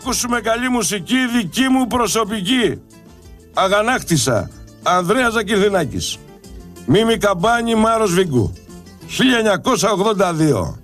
Ακούσουμε καλή μουσική δική μου προσωπική. Αγανάκτησα, Ανδρέας Ζακυρδινάκης. Μίμη Καμπάνη, Μάρος Βίγκου. 1982.